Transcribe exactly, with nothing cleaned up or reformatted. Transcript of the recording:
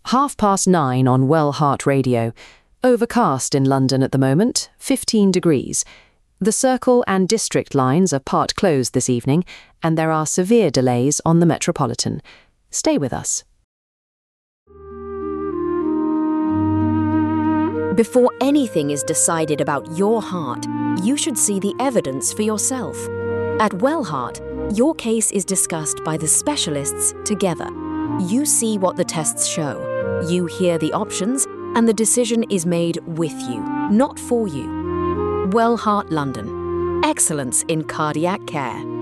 Half past nine on Well Heart Radio. Overcast in London at the moment, fifteen degrees. The Circle and District lines are part closed this evening, and there are severe delays on the Metropolitan. Stay with us. Before anything is decided about your heart, you should see the evidence for yourself. At Well Heart, your case is discussed by the specialists together. You see what the tests show, you hear the options, and the decision is made with you, not for you. Well Heart London. Excellence in cardiac care.